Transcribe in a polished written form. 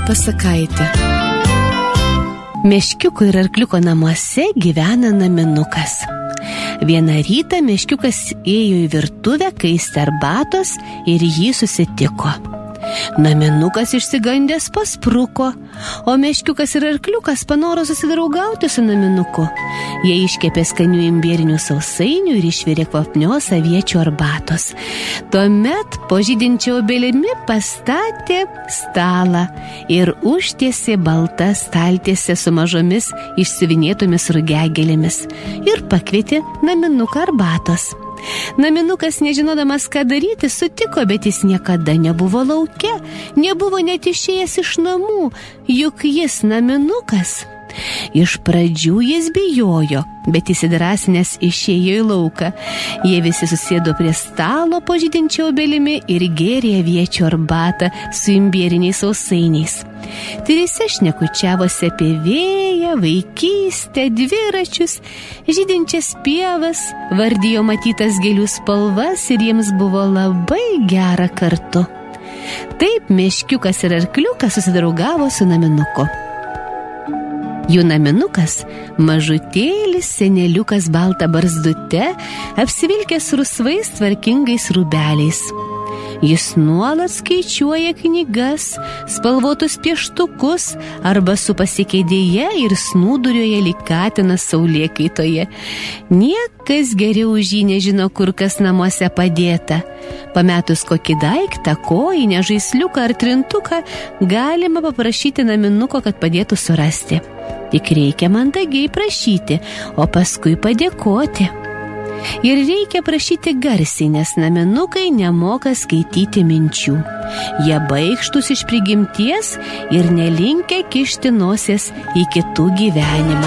pasakaitė. Meškiuko ir arkliuko namuose gyvena naminukas. Vieną rytą meškiukas ėjo į virtuvę kaisti arbatos ir jį susitiko. Naminukas išsigandęs paspruko, o meškiukas ir arkliukas panoro susidraugauti su naminuku. Jie iškepė skanių imbierinių sausainių ir išvirė kvapnios aviečių arbatos. Tuomet po žydinčia obelimi pastatė stalą ir užtiesė baltą staltiesę su mažomis išsiuvinėtomis rugiagėlėmis ir pakvietė naminuką arbatos. Naminukas, nežinodamas, ką daryti, sutiko, bet jis niekada nebuvo lauke, nebuvo net išėjęs iš namų, juk jis naminukas. Iš pradžių jis bijojo, bet įsidrąsinęs išėjo į lauką. Jie visi susėdo prie stalo po žydinčia obelimi ir gėrė aviečių arbatą su imbieriniais sausainiais. Trise šnekučiavosi apie vėją, vaikystę, dviračius, žydinčias pievas, vardijo matytas gėlių spalvas ir jiems buvo labai gera kartu. Taip meškiukas ir arkliukas susidraugavo su naminuku. Jų naminukas, mažutėlis seneliukas balta barzdute, apsivilkęs rusvais tvarkingais rūbeliais. Jis nuolat skaičiuoja knygas, spalvotus pieštukus arba supasi kėdėje ir snūduriuoja lyg katinas saulėkaitoje. Niekas geriau už jį nežino, kur kas namuose padėta. Pametus kokį daiktą, kojinę, žaisliuką ar trintuką, galima paprašyti naminuko, kad padėtų surasti. Tik reikia mandagiai prašyti, o paskui padėkoti. Ir reikia prašyti garsiai, nes naminukai nemoka skaityti minčių. Jie baikštūs iš prigimties ir nelinkę kišti nosies į kitų gyvenimą.